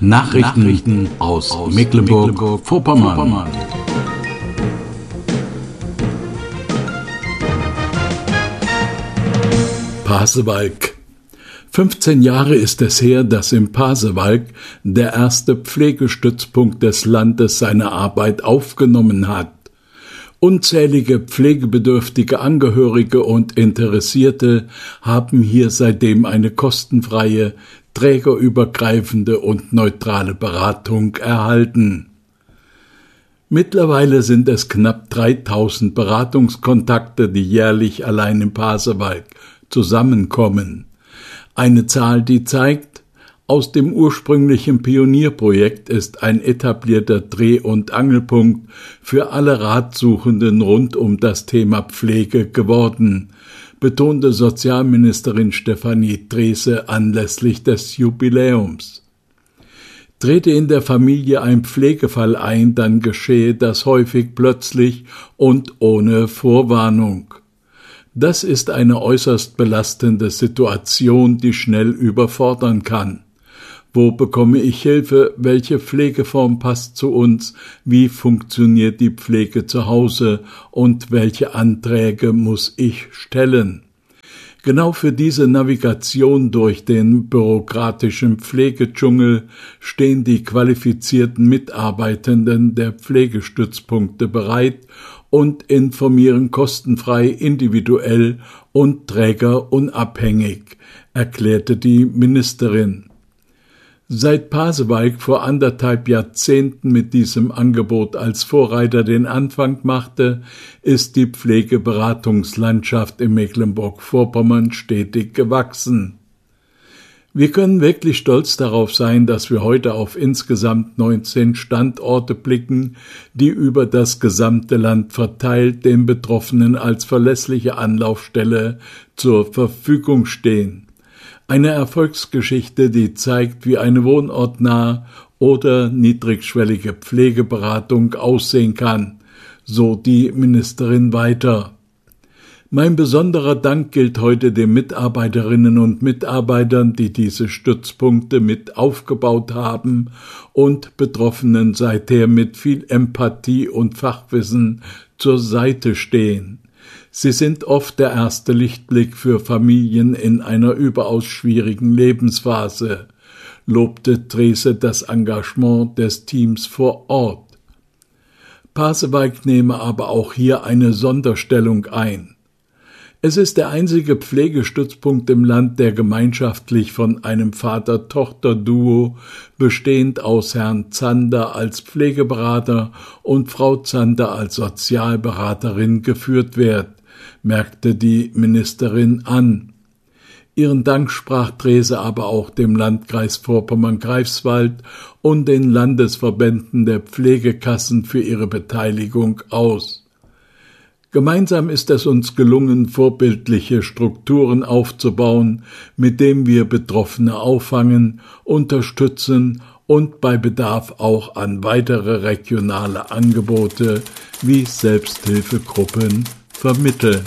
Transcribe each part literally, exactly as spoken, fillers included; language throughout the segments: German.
Nachrichten, Nachrichten aus, aus Mecklenburg-Vorpommern. Pasewalk. fünfzehn Jahre ist es her, dass im Pasewalk der erste Pflegestützpunkt des Landes seine Arbeit aufgenommen hat. Unzählige pflegebedürftige Angehörige und Interessierte haben hier seitdem eine kostenfreie, trägerübergreifende und neutrale Beratung erhalten. Mittlerweile sind es knapp dreitausend Beratungskontakte, die jährlich allein im Pasewalk zusammenkommen. Eine Zahl, die zeigt, aus dem ursprünglichen Pionierprojekt ist ein etablierter Dreh- und Angelpunkt für alle Ratsuchenden rund um das Thema Pflege geworden, betonte Sozialministerin Stefanie Drese anlässlich des Jubiläums. Trete in der Familie ein Pflegefall ein, dann geschehe das häufig plötzlich und ohne Vorwarnung. Das ist eine äußerst belastende Situation, die schnell überfordern kann. Wo bekomme ich Hilfe? Welche Pflegeform passt zu uns? Wie funktioniert die Pflege zu Hause? Und welche Anträge muss ich stellen? Genau für diese Navigation durch den bürokratischen Pflegedschungel stehen die qualifizierten Mitarbeitenden der Pflegestützpunkte bereit und informieren kostenfrei, individuell und trägerunabhängig, erklärte die Ministerin. Seit Pasewalk vor anderthalb Jahrzehnten mit diesem Angebot als Vorreiter den Anfang machte, ist die Pflegeberatungslandschaft in Mecklenburg-Vorpommern stetig gewachsen. Wir können wirklich stolz darauf sein, dass wir heute auf insgesamt neunzehn Standorte blicken, die über das gesamte Land verteilt den Betroffenen als verlässliche Anlaufstelle zur Verfügung stehen. Eine Erfolgsgeschichte, die zeigt, wie eine wohnortnahe oder niedrigschwellige Pflegeberatung aussehen kann, so die Ministerin weiter. Mein besonderer Dank gilt heute den Mitarbeiterinnen und Mitarbeitern, die diese Stützpunkte mit aufgebaut haben und Betroffenen seither mit viel Empathie und Fachwissen zur Seite stehen. Sie sind oft der erste Lichtblick für Familien in einer überaus schwierigen Lebensphase, lobte Drese das Engagement des Teams vor Ort. Pasewalk nehme aber auch hier eine Sonderstellung ein. Es ist der einzige Pflegestützpunkt im Land, der gemeinschaftlich von einem Vater-Tochter-Duo, bestehend aus Herrn Zander als Pflegeberater und Frau Zander als Sozialberaterin geführt wird, merkte die Ministerin an. Ihren Dank sprach Drese aber auch dem Landkreis Vorpommern-Greifswald und den Landesverbänden der Pflegekassen für ihre Beteiligung aus. Gemeinsam ist es uns gelungen, vorbildliche Strukturen aufzubauen, mit denen wir Betroffene auffangen, unterstützen und bei Bedarf auch an weitere regionale Angebote wie Selbsthilfegruppen vermitteln.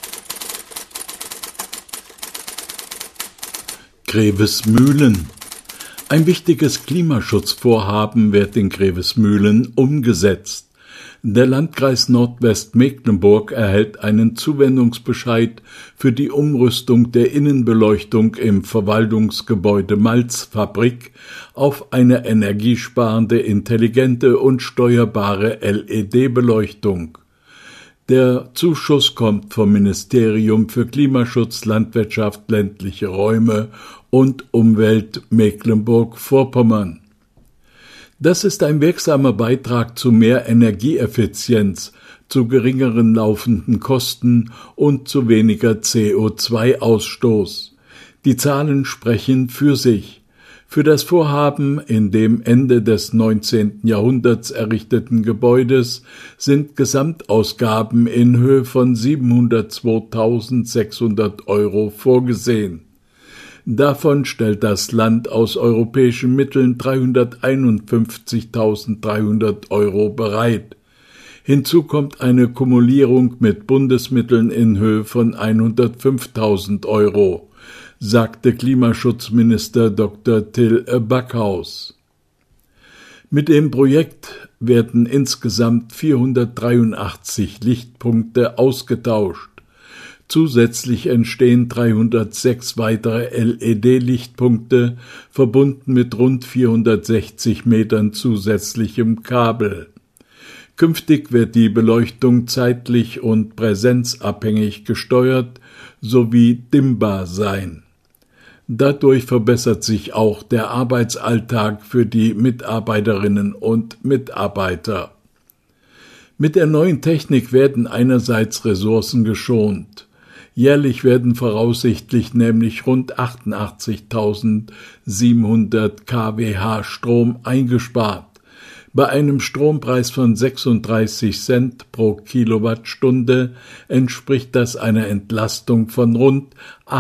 Grevesmühlen. Ein wichtiges Klimaschutzvorhaben wird in Grevesmühlen umgesetzt. Der Landkreis Nordwestmecklenburg erhält einen Zuwendungsbescheid für die Umrüstung der Innenbeleuchtung im Verwaltungsgebäude Malzfabrik auf eine energiesparende, intelligente und steuerbare L E D-Beleuchtung. Der Zuschuss kommt vom Ministerium für Klimaschutz, Landwirtschaft, ländliche Räume und Umwelt Mecklenburg-Vorpommern. Das ist ein wirksamer Beitrag zu mehr Energieeffizienz, zu geringeren laufenden Kosten und zu weniger C O zwei Ausstoß. Die Zahlen sprechen für sich. Für das Vorhaben in dem Ende des neunzehnten Jahrhunderts errichteten Gebäudes sind Gesamtausgaben in Höhe von siebenhundertzweitausendsechshundert Euro vorgesehen. Davon stellt das Land aus europäischen Mitteln dreihunderteinundfünfzigtausenddreihundert Euro bereit. Hinzu kommt eine Kumulierung mit Bundesmitteln in Höhe von hundertfünftausend Euro, sagte Klimaschutzminister Doktor Till Backhaus. Mit dem Projekt werden insgesamt vierhundertdreiundachtzig Lichtpunkte ausgetauscht. Zusätzlich entstehen dreihundertsechs weitere L E D-Lichtpunkte, verbunden mit rund vierhundertsechzig Metern zusätzlichem Kabel. Künftig wird die Beleuchtung zeitlich und präsenzabhängig gesteuert sowie dimmbar sein. Dadurch verbessert sich auch der Arbeitsalltag für die Mitarbeiterinnen und Mitarbeiter. Mit der neuen Technik werden einerseits Ressourcen geschont. Jährlich werden voraussichtlich nämlich rund achtundachtzigtausendsiebenhundert Kilowatt Strom eingespart. Bei einem Strompreis von sechsunddreißig Cent pro Kilowattstunde entspricht das einer Entlastung von rund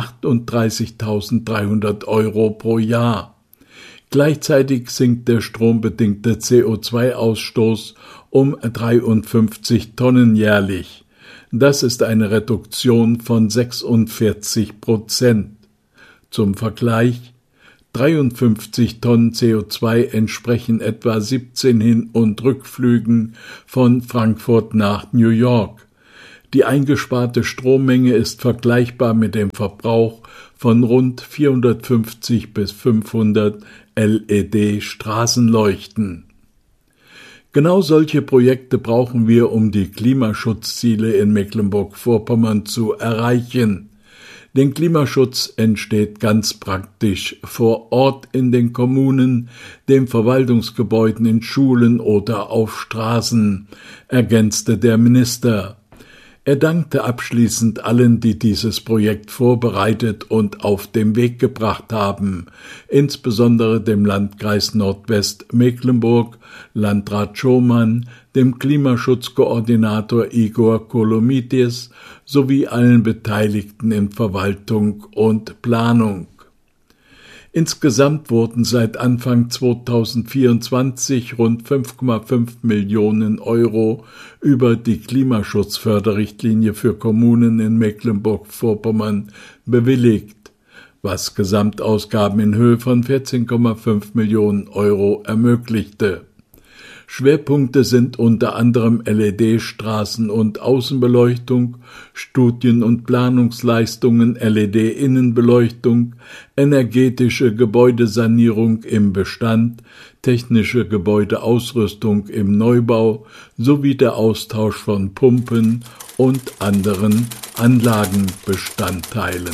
achtunddreißigtausenddreihundert Euro pro Jahr. Gleichzeitig sinkt der strombedingte C O zwei Ausstoß um dreiundfünfzig Tonnen jährlich. Das ist eine Reduktion von sechsundvierzig Prozent. Zum Vergleich: dreiundfünfzig Tonnen C O zwei entsprechen etwa siebzehn Hin- und Rückflügen von Frankfurt nach New York. Die eingesparte Strommenge ist vergleichbar mit dem Verbrauch von rund vierhundertfünfzig bis fünfhundert L E D-Straßenleuchten. Genau solche Projekte brauchen wir, um die Klimaschutzziele in Mecklenburg-Vorpommern zu erreichen. Denn Klimaschutz entsteht ganz praktisch vor Ort in den Kommunen, den Verwaltungsgebäuden, in Schulen oder auf Straßen, ergänzte der Minister. Er dankte abschließend allen, die dieses Projekt vorbereitet und auf den Weg gebracht haben, insbesondere dem Landkreis Nordwestmecklenburg, Landrat Schomann, dem Klimaschutzkoordinator Igor Kolomitis sowie allen Beteiligten in Verwaltung und Planung. Insgesamt wurden seit Anfang zweitausendvierundzwanzig rund fünf Komma fünf Millionen Euro über die Klimaschutzförderrichtlinie für Kommunen in Mecklenburg-Vorpommern bewilligt, was Gesamtausgaben in Höhe von vierzehn Komma fünf Millionen Euro ermöglichte. Schwerpunkte sind unter anderem L E D-Straßen- und Außenbeleuchtung, Studien- und Planungsleistungen, L E D-Innenbeleuchtung, energetische Gebäudesanierung im Bestand, technische Gebäudeausrüstung im Neubau sowie der Austausch von Pumpen und anderen Anlagenbestandteilen.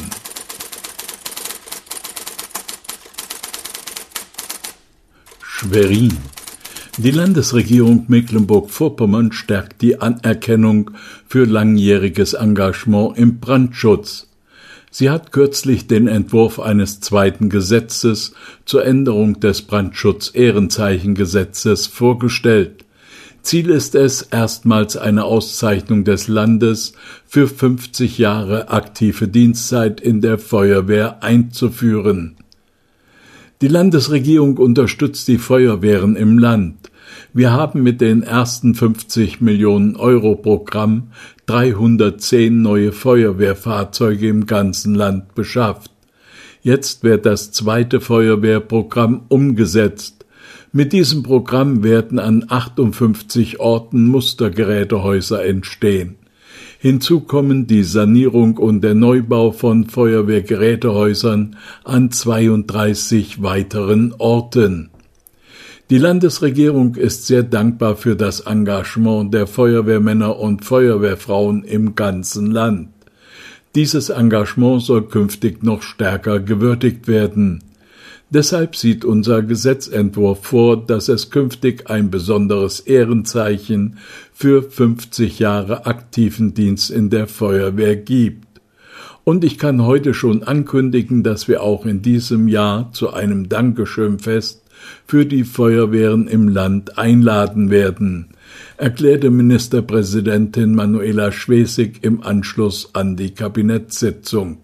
Schwerin. Die Landesregierung Mecklenburg-Vorpommern stärkt die Anerkennung für langjähriges Engagement im Brandschutz. Sie hat kürzlich den Entwurf eines zweiten Gesetzes zur Änderung des Brandschutz-Ehrenzeichengesetzes vorgestellt. Ziel ist es, erstmals eine Auszeichnung des Landes für fünfzig Jahre aktive Dienstzeit in der Feuerwehr einzuführen. Die Landesregierung unterstützt die Feuerwehren im Land. Wir haben mit den ersten fünfzig Millionen Euro Programm dreihundertzehn neue Feuerwehrfahrzeuge im ganzen Land beschafft. Jetzt wird das zweite Feuerwehrprogramm umgesetzt. Mit diesem Programm werden an achtundfünfzig Orten Mustergerätehäuser entstehen. Hinzu kommen die Sanierung und der Neubau von Feuerwehrgerätehäusern an zweiunddreißig weiteren Orten. Die Landesregierung ist sehr dankbar für das Engagement der Feuerwehrmänner und Feuerwehrfrauen im ganzen Land. Dieses Engagement soll künftig noch stärker gewürdigt werden. Deshalb sieht unser Gesetzentwurf vor, dass es künftig ein besonderes Ehrenzeichen für fünfzig Jahre aktiven Dienst in der Feuerwehr gibt. Und ich kann heute schon ankündigen, dass wir auch in diesem Jahr zu einem Dankeschönfest für die Feuerwehren im Land einladen werden, erklärte Ministerpräsidentin Manuela Schwesig im Anschluss an die Kabinettssitzung.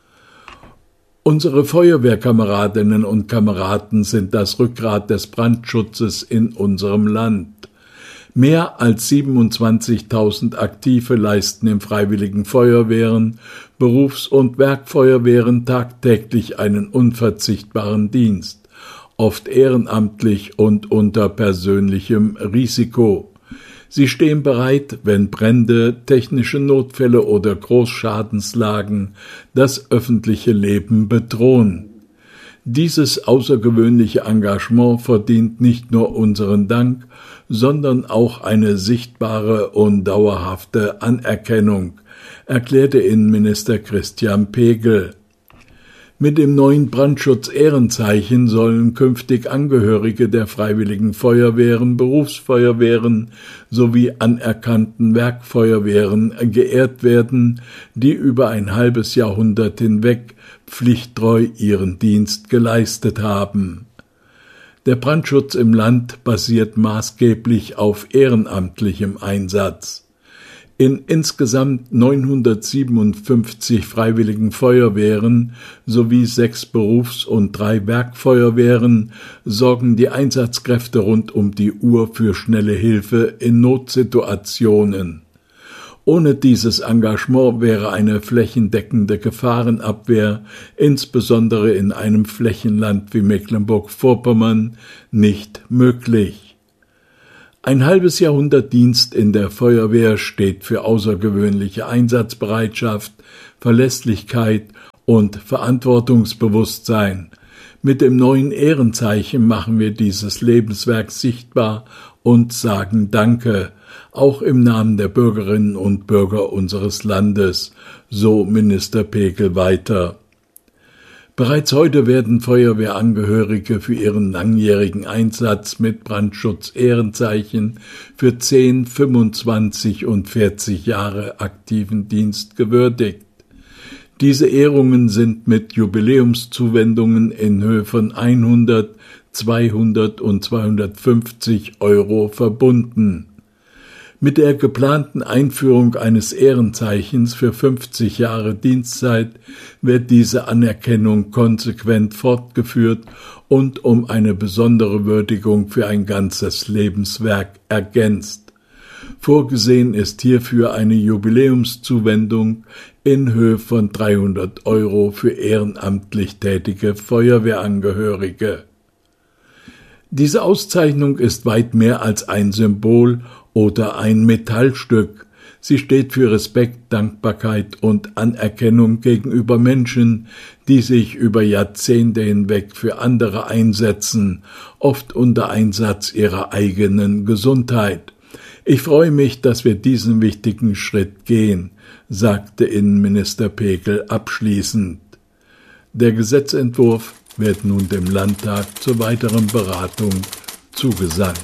Unsere Feuerwehrkameradinnen und Kameraden sind das Rückgrat des Brandschutzes in unserem Land. Mehr als siebenundzwanzigtausend Aktive leisten in freiwilligen Feuerwehren, Berufs- und Werkfeuerwehren tagtäglich einen unverzichtbaren Dienst. oft ehrenamtlich und unter persönlichem Risiko. Sie stehen bereit, wenn Brände, technische Notfälle oder Großschadenslagen das öffentliche Leben bedrohen. Dieses außergewöhnliche Engagement verdient nicht nur unseren Dank, sondern auch eine sichtbare und dauerhafte Anerkennung, erklärte Innenminister Christian Pegel. Mit dem neuen Brandschutz-Ehrenzeichen sollen künftig Angehörige der Freiwilligen Feuerwehren, Berufsfeuerwehren sowie anerkannten Werkfeuerwehren geehrt werden, die über ein halbes Jahrhundert hinweg pflichttreu ihren Dienst geleistet haben. Der Brandschutz im Land basiert maßgeblich auf ehrenamtlichem Einsatz. In insgesamt neunhundertsiebenundfünfzig Freiwilligen Feuerwehren sowie sechs Berufs- und drei Werkfeuerwehren sorgen die Einsatzkräfte rund um die Uhr für schnelle Hilfe in Notsituationen. Ohne dieses Engagement wäre eine flächendeckende Gefahrenabwehr, insbesondere in einem Flächenland wie Mecklenburg-Vorpommern, nicht möglich. Ein halbes Jahrhundert Dienst in der Feuerwehr steht für außergewöhnliche Einsatzbereitschaft, Verlässlichkeit und Verantwortungsbewusstsein. Mit dem neuen Ehrenzeichen machen wir dieses Lebenswerk sichtbar und sagen Danke, auch im Namen der Bürgerinnen und Bürger unseres Landes, so Minister Pegel weiter. Bereits heute werden Feuerwehrangehörige für ihren langjährigen Einsatz mit Brandschutz-Ehrenzeichen für zehn, fünfundzwanzig und vierzig Jahre aktiven Dienst gewürdigt. Diese Ehrungen sind mit Jubiläumszuwendungen in Höhe von hundert, zweihundert und zweihundertfünfzig Euro verbunden. Mit der geplanten Einführung eines Ehrenzeichens für fünfzig Jahre Dienstzeit wird diese Anerkennung konsequent fortgeführt und um eine besondere Würdigung für ein ganzes Lebenswerk ergänzt. Vorgesehen ist hierfür eine Jubiläumszuwendung in Höhe von dreihundert Euro für ehrenamtlich tätige Feuerwehrangehörige. Diese Auszeichnung ist weit mehr als ein Symbol oder ein Metallstück. Sie steht für Respekt, Dankbarkeit und Anerkennung gegenüber Menschen, die sich über Jahrzehnte hinweg für andere einsetzen, oft unter Einsatz ihrer eigenen Gesundheit. Ich freue mich, dass wir diesen wichtigen Schritt gehen, sagte Innenminister Pegel abschließend. Der Gesetzentwurf wird nun dem Landtag zur weiteren Beratung zugesandt.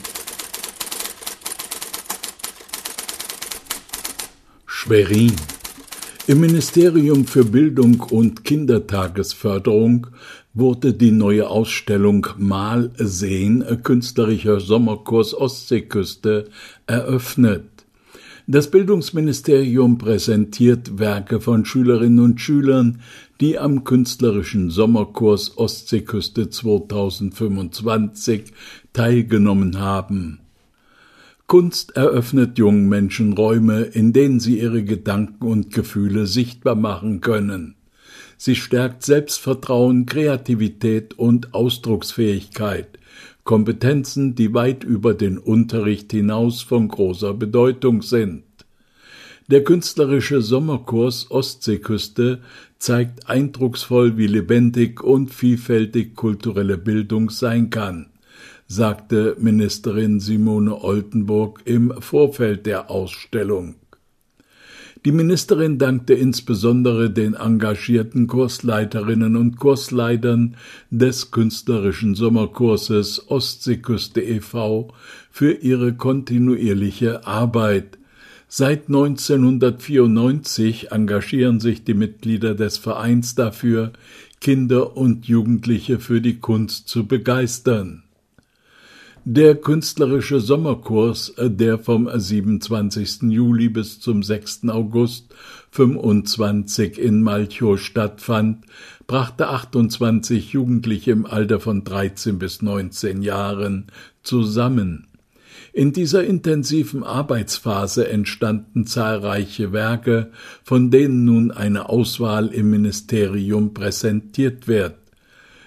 Schwerin. Im Ministerium für Bildung und Kindertagesförderung wurde die neue Ausstellung Mal sehen, künstlerischer Sommerkurs Ostseeküste eröffnet. Das Bildungsministerium präsentiert Werke von Schülerinnen und Schülern, die am künstlerischen Sommerkurs Ostseeküste zweitausendfünfundzwanzig teilgenommen haben. Kunst eröffnet jungen Menschen Räume, in denen sie ihre Gedanken und Gefühle sichtbar machen können. Sie stärkt Selbstvertrauen, Kreativität und Ausdrucksfähigkeit, Kompetenzen, die weit über den Unterricht hinaus von großer Bedeutung sind. Der künstlerische Sommerkurs Ostseeküste zeigt eindrucksvoll, wie lebendig und vielfältig kulturelle Bildung sein kann, sagte Ministerin Simone Oldenburg im Vorfeld der Ausstellung. Die Ministerin dankte insbesondere den engagierten Kursleiterinnen und Kursleitern des künstlerischen Sommerkurses Ostseeküste e V für ihre kontinuierliche Arbeit. Seit neunzehnhundertvierundneunzig engagieren sich die Mitglieder des Vereins dafür, Kinder und Jugendliche für die Kunst zu begeistern. Der künstlerische Sommerkurs, der vom siebenundzwanzigsten Juli bis zum sechsten August fünfundzwanzig in Malchow stattfand, brachte achtundzwanzig Jugendliche im Alter von dreizehn bis neunzehn Jahren zusammen. In dieser intensiven Arbeitsphase entstanden zahlreiche Werke, von denen nun eine Auswahl im Ministerium präsentiert wird.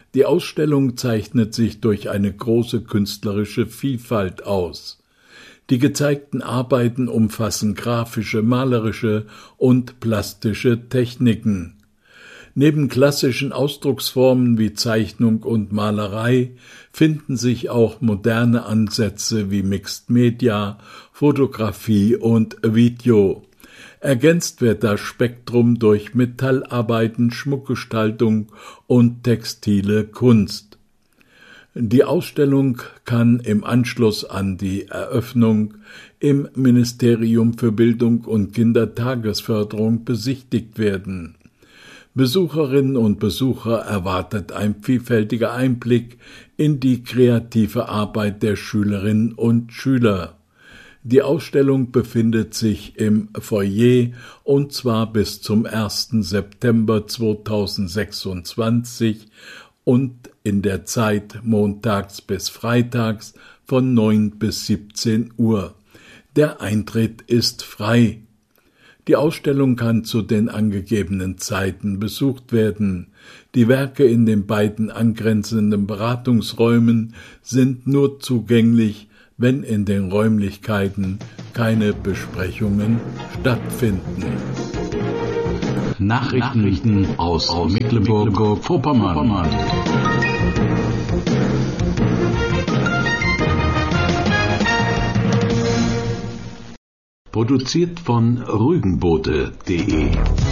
Die Ausstellung zeichnet sich durch eine große künstlerische Vielfalt aus. Die gezeigten Arbeiten umfassen grafische, malerische und plastische Techniken. Neben klassischen Ausdrucksformen wie Zeichnung und Malerei finden sich auch moderne Ansätze wie Mixed Media, Fotografie und Video. Ergänzt wird das Spektrum durch Metallarbeiten, Schmuckgestaltung und textile Kunst. Die Ausstellung kann im Anschluss an die Eröffnung im Ministerium für Bildung und Kindertagesförderung besichtigt werden. Besucherinnen und Besucher erwartet ein vielfältiger Einblick in die kreative Arbeit der Schülerinnen und Schüler. Die Ausstellung befindet sich im Foyer und zwar bis zum ersten September zweitausendsechsundzwanzig und in der Zeit montags bis freitags von neun bis siebzehn Uhr. Der Eintritt ist frei. Die Ausstellung kann zu den angegebenen Zeiten besucht werden. Die Werke in den beiden angrenzenden Beratungsräumen sind nur zugänglich, wenn in den Räumlichkeiten keine Besprechungen stattfinden. Nachrichten, Nachrichten aus, aus Mecklenburg-Vorpommern. Produziert von Rügenbote punkt de